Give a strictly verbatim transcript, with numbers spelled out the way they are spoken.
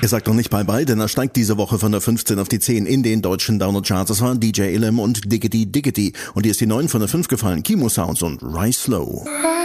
gesagt noch nicht bye-bye, denn er steigt diese Woche von der fünfzehn auf die zehn in den deutschen Download-Charts. Das waren D J Illum und Diggity Diggity. Und hier ist die neun von der fünf gefallen, Kimo Sounds und Rise Slow.